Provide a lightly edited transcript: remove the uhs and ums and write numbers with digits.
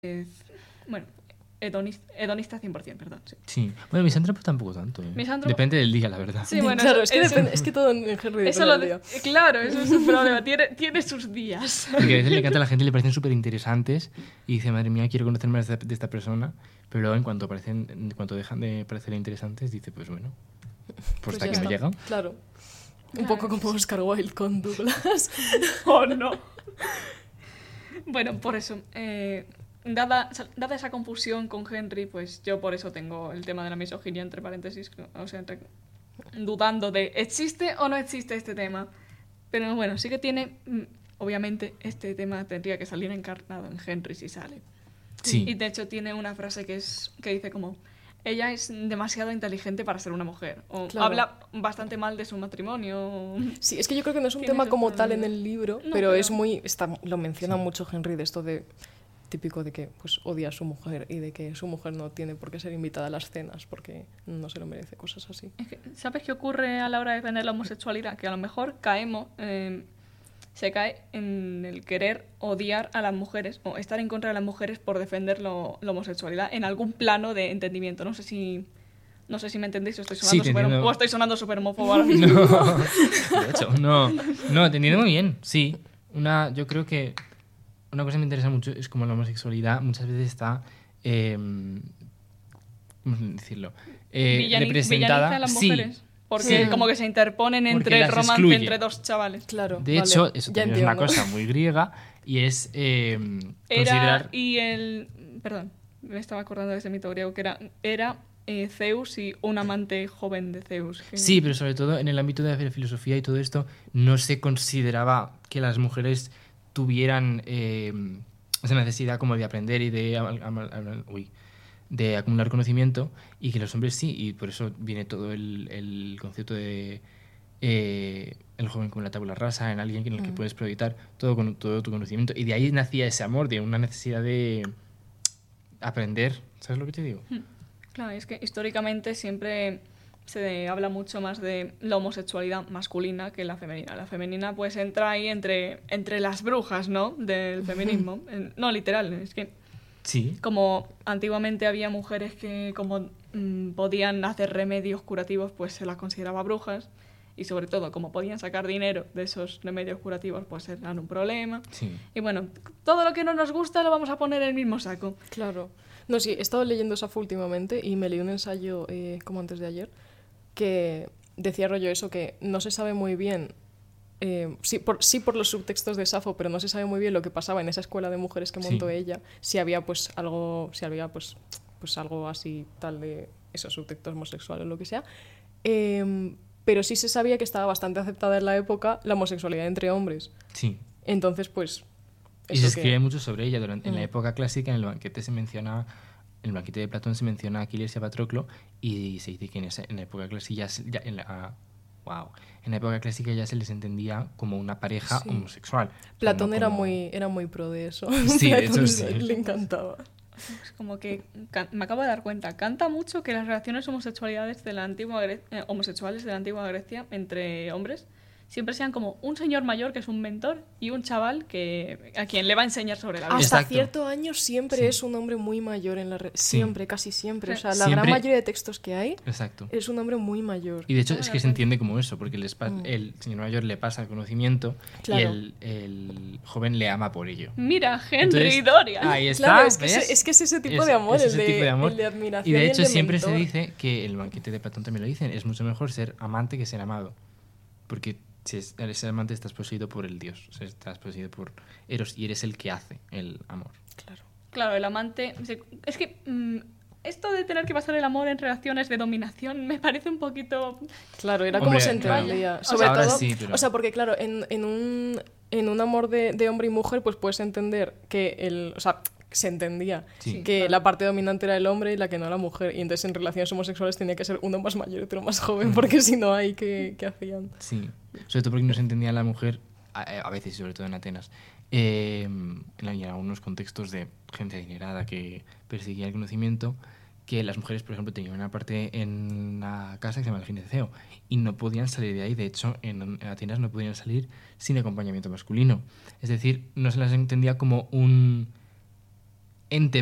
bueno, hedonista 100%, perdón. Sí. Sí. Bueno, misántropo tampoco tanto. Misántropo... Depende del día, la verdad. Sí, bueno, claro, es que todo en Henry depende del día. Claro, eso es un problema. Tiene sus días. Porque a veces le encanta a la gente, le parecen súper interesantes y dice, madre mía, quiero conocer más de esta persona. Pero luego, en cuanto dejan de parecer interesantes, dice, pues bueno, pues hasta aquí no llega. Claro. Un poco como Oscar Wilde con Douglas. ¡Oh, no! Bueno, por eso, dada esa confusión con Henry, pues yo por eso tengo el tema de la misoginia entre paréntesis, o sea, dudando de ¿existe o no existe este tema? Pero bueno, sí que tiene, obviamente, este tema tendría que salir encarnado en Henry si sale. Sí. Y de hecho tiene una frase que dice como... Ella es demasiado inteligente para ser una mujer. O claro. Habla bastante mal de su matrimonio. Sí, es que yo creo que no es un tema como tal en el libro, pero es muy... lo menciona mucho Henry de esto de... Típico de que pues odia a su mujer y de que su mujer no tiene por qué ser invitada a las cenas porque no se lo merece, cosas así. Es que, ¿sabes qué ocurre a la hora de defender la homosexualidad? Que a lo mejor se cae en el querer odiar a las mujeres o estar en contra de las mujeres por defender la homosexualidad en algún plano de entendimiento. No sé si me entendéis o estoy sonando súper homófobo ahora mismo. No, de hecho, no, te entiendo muy bien, sí. Yo creo que una cosa que me interesa mucho es como la homosexualidad muchas veces está, ¿cómo decirlo? Representada. Villaniza a las mujeres. Sí. Porque como que se interponen entre el romance excluye. entre dos chavales. Claro. De hecho, eso también es una cosa muy griega y es considerar... Perdón, me estaba acordando de ese mito griego que era Zeus y un amante joven de Zeus. Sí, pero sobre todo en el ámbito de la filosofía y todo esto no se consideraba que las mujeres tuvieran esa necesidad como de aprender y de acumular conocimiento, y que los hombres sí, y por eso viene todo el concepto de el joven como la tabula rasa, en alguien en el que puedes proyectar todo tu conocimiento, y de ahí nacía ese amor, de una necesidad de aprender. ¿Sabes lo que te digo? Claro, es que históricamente siempre se habla mucho más de la homosexualidad masculina que la femenina. La femenina pues entra ahí entre las brujas, ¿no? Del feminismo. No, literal, es que sí. Como antiguamente había mujeres que como podían hacer remedios curativos, pues se las consideraba brujas, y sobre todo como podían sacar dinero de esos remedios curativos, pues eran un problema. Sí. Y bueno, todo lo que no nos gusta lo vamos a poner en el mismo saco. Claro. No, sí, he estado leyendo Safo últimamente y me leí un ensayo como antes de ayer que decía rollo eso, que no se sabe muy bien, sí por los subtextos de Safo, pero no se sabe muy bien lo que pasaba en esa escuela de mujeres que montó ella, si había algo así tal de esos subtextos homosexuales o lo que sea, pero sí se sabía que estaba bastante aceptada en la época la homosexualidad entre hombres. Sí. Entonces, pues... Y se escribe mucho sobre ella. En la época clásica, en el banquete de Platón se menciona a Aquiles y a Patroclo, y se dice que en la época clásica en la época clásica ya se les entendía como una pareja homosexual. Platón era muy pro de eso. Sí, de hecho sí. Le encantaba. Es como que me acabo de dar cuenta, canta mucho que las relaciones homosexuales de la antigua Grecia entre hombres siempre sean como un señor mayor que es un mentor y un chaval a quien le va a enseñar sobre la vida. Hasta cierto año siempre es un hombre muy mayor en siempre, casi siempre. O sea, la gran mayoría de textos que hay es un hombre muy mayor. Y de hecho es que se entiende como eso, porque el señor mayor le pasa el conocimiento, claro, y el joven le ama por ello. Mira, Henry y Dorian. Ahí está. Claro, es que es ese tipo de amor, el de admiración. Y de hecho siempre se dice que el banquete de Platón también lo dicen, es mucho mejor ser amante que ser amado. Porque si eres amante, estás poseído por el dios, o sea, estás poseído por Eros y eres el que hace el amor. Claro, el amante... Es que esto de tener que basar el amor en relaciones de dominación me parece un poquito... Claro, era como se entendía. Claro. Sobre todo, sí, pero... O sea, porque claro, en un amor de hombre y mujer, pues puedes entender que se entendía que la parte dominante era el hombre y la que no la mujer, y entonces en relaciones homosexuales tenía que ser uno más mayor y otro más joven, porque si no hay ¿qué hacían? Sí, sobre todo porque no se entendía la mujer, a veces, sobre todo en Atenas, en algunos contextos de gente adinerada que perseguía el conocimiento, que las mujeres, por ejemplo, tenían una parte en la casa que se llama el gineceo y no podían salir de ahí. De hecho, en Atenas no podían salir sin acompañamiento masculino. Es decir, no se las entendía como ente